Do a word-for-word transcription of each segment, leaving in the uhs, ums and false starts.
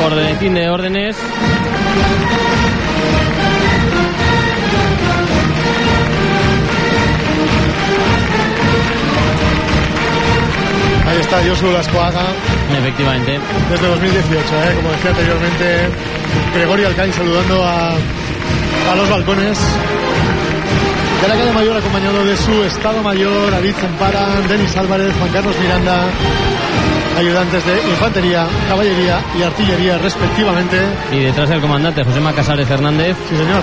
ordenetín de órdenes. Ahí está Josu Lascoaga. Efectivamente. Desde dos mil dieciocho, ¿eh? Como decía anteriormente, Gregorio Alcaín saludando a, a los balcones de la calle Mayor, acompañado de su Estado Mayor, David Zemparan, Denis Álvarez, Juan Carlos Miranda, ayudantes de infantería, caballería y artillería respectivamente. Y detrás el comandante Josema Casares Fernández. Sí, señor.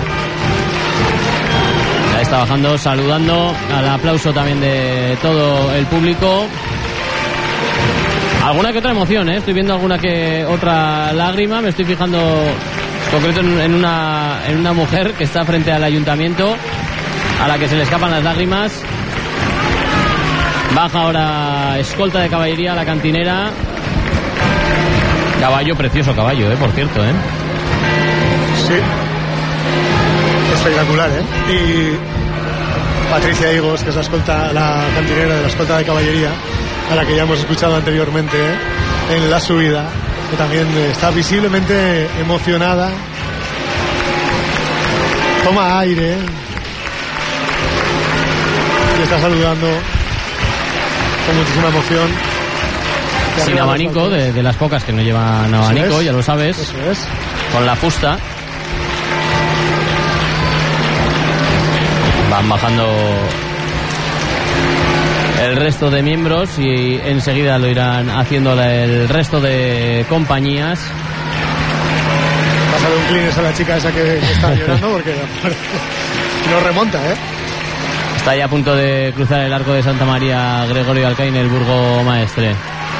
Ahí está bajando, saludando, al aplauso también de todo el público. Alguna que otra emoción, ¿eh? Estoy viendo alguna que otra lágrima. Me estoy fijando en concreto en una, en una mujer que está frente al ayuntamiento, a la que se le escapan las lágrimas. Baja ahora escolta de caballería a la cantinera. Caballo, precioso caballo, ¿eh? Por cierto, ¿eh? Sí. Espectacular, ¿eh? Y Patricia Higos, que es la escolta, la cantinera de la escolta de caballería, a la que ya hemos escuchado anteriormente, ¿eh? En la subida, que también está visiblemente emocionada. Toma aire, ¿eh? Y está saludando con muchísima emoción. Sin abanico, de, de las pocas que no llevan abanico, ya lo sabes. Eso es. Con la fusta. Van bajando el resto de miembros y enseguida lo irán haciendo el resto de compañías. Pasa de un clines a la chica esa que, que está llorando porque no remonta, ¿eh? Está ya a punto de cruzar el arco de Santa María Gregorio Alcaín, el burgomaestre.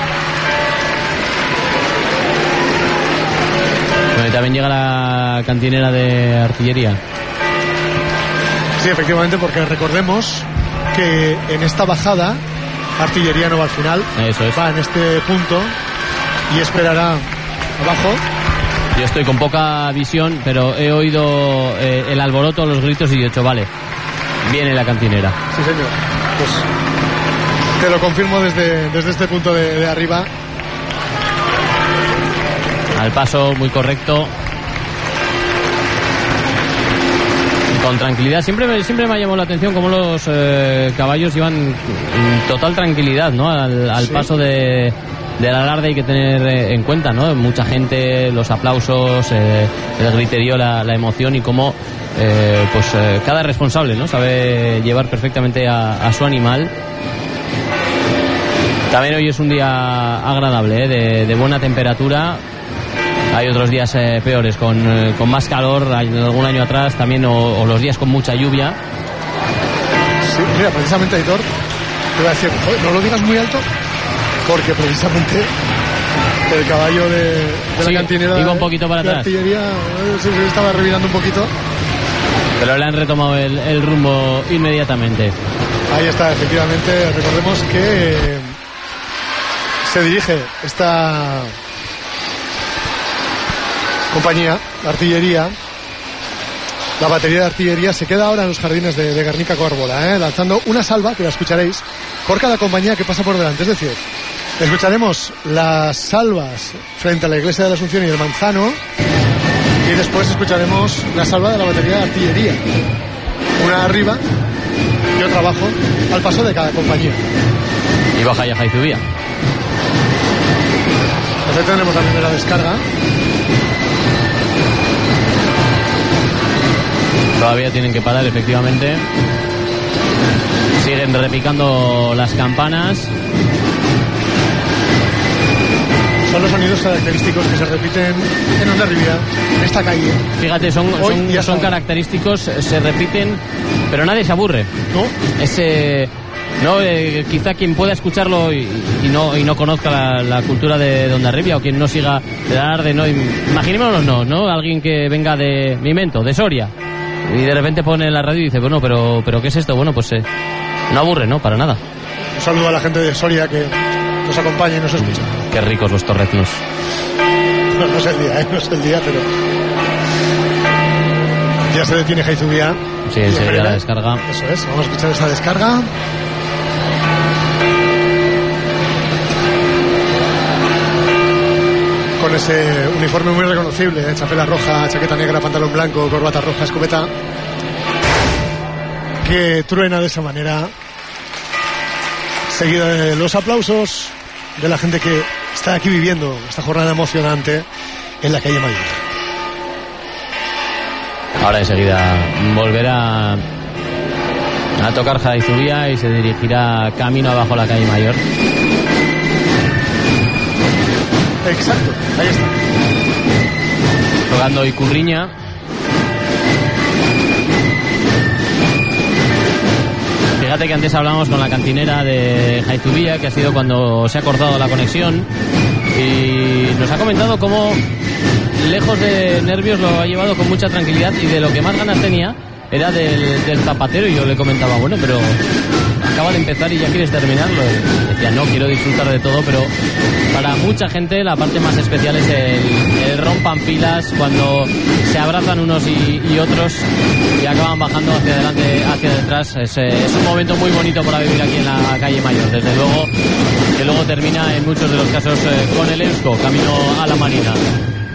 Bueno, también llega la cantinera de artillería. Sí, efectivamente, porque recordemos que en esta bajada artillería no va al final. Eso es. Va en este punto y esperará abajo. Yo estoy con poca visión, pero he oído eh, el alboroto, los gritos y he dicho, vale, viene la cantinera. Sí, señor. Pues te lo confirmo desde, desde este punto de, de arriba. Al paso, muy correcto. Con tranquilidad. Siempre me, siempre me ha llamado la atención cómo los eh, caballos iban en total tranquilidad, ¿no? Al, al sí. paso de, del alarde hay que tener eh, en cuenta, ¿no? Mucha gente, los aplausos, eh, el griterío, la, la emoción y cómo eh, pues eh, cada responsable, ¿no? Sabe llevar perfectamente a, a su animal. También hoy es un día agradable, ¿eh? de, de buena temperatura. Hay otros días eh, peores, con, eh, con más calor, algún año atrás también, o, o los días con mucha lluvia. Sí, mira, precisamente, Aitor, te voy a decir, joder, no lo digas muy alto, porque precisamente el caballo de, de sí, la cantinera iba un poquito para de atrás. Artillería eh, se, se estaba revirando un poquito. Pero le han retomado el, el rumbo inmediatamente. Ahí está, efectivamente. Recordemos que se dirige esta compañía, artillería, la batería de artillería se queda ahora en los jardines de, de Guernica Córbola, ¿eh? lanzando una salva, que la escucharéis, por cada compañía que pasa por delante. Es decir, escucharemos las salvas frente a la iglesia de la Asunción y el Manzano, y después escucharemos la salva de la batería de artillería, una arriba y otra abajo, al paso de cada compañía. Y baja ya Jaizubía. Entonces tendremos la primera descarga. Todavía tienen que parar, efectivamente. Siguen repicando las campanas. Son los sonidos característicos que se repiten en Hondarribia, en esta calle. Fíjate, son, son, son característicos, se repiten, pero nadie se aburre. ¿No? Ese... No, eh, quizá quien pueda escucharlo y, y no y no conozca la, la cultura de, de Hondarribia, o quien no siga de Alarde, no, imaginémonos, no, no, alguien que venga de mi invento, de Soria, y de repente pone la radio y dice, bueno, pero pero ¿qué es esto? Bueno, pues eh, no aburre, no, para nada. Un saludo a la gente de Soria que nos acompaña y nos escucha. Qué ricos los torreznos. No, no es el día, ¿eh? No es el día, pero ya se detiene Jaizubía. Sí, enseguida la descarga. Eso es, vamos a escuchar esa descarga. con ese uniforme muy reconocible, ¿eh? Chapela roja, chaqueta negra, pantalón blanco, corbata roja, escopeta, que truena de esa manera, seguida de los aplausos de la gente que está aquí viviendo esta jornada emocionante en la calle Mayor. Ahora enseguida volverá a tocar Jaizubía y se dirigirá camino abajo la calle Mayor. Exacto, ahí está. Tocando Icurriña. Fíjate que antes hablamos con la cantinera de Jaizubía, que ha sido cuando se ha cortado la conexión, y nos ha comentado cómo, lejos de nervios, lo ha llevado con mucha tranquilidad, y de lo que más ganas tenía era del, del zapatero. Y yo le comentaba, bueno, pero acaba de empezar y ya quieres terminarlo. Y decía, no, quiero disfrutar de todo, pero para mucha gente la parte más especial es el, el rompan filas, cuando se abrazan unos y, y otros y acaban bajando hacia adelante, hacia detrás. Es, es un momento muy bonito para vivir aquí en la calle Mayor, desde luego, que luego termina en muchos de los casos eh, con el Eusko, camino a la Marina.